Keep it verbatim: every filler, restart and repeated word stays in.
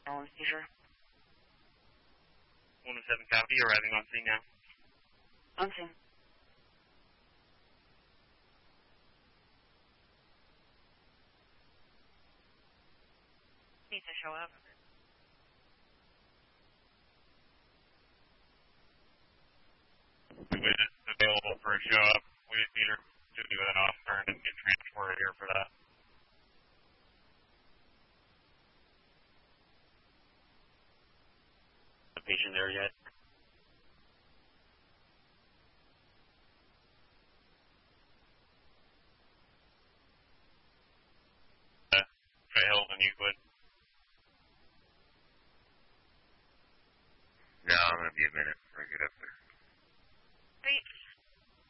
On seizure. one oh seven copy, arriving on scene now. On scene. Needs to show up. We waited available for a show up. We just need her to do an officer and get transported here for that. The patient there yet? Uh, Trails and Euclid. No, I'm going to be a minute before I get up there.